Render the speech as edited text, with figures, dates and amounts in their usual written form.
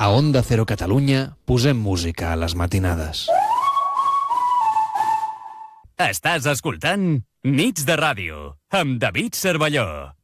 A Onda Cero Catalunya posem música a les matinades. Estàs escoltant Nits de Ràdio amb David Cervelló.